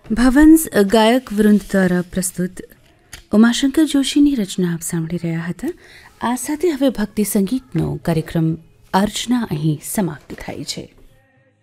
ભવન્સ ગાયક વૃંદ દ્વારા પ્રસ્તુત ઉમાશંકર જોશીની રચના આપ સાંભળી રહ્યા હતા. આ સાથે હવે ભક્તિ સંગીતનો કાર્યક્રમ અર્ચના અહીં સમાપ્ત થાય છે.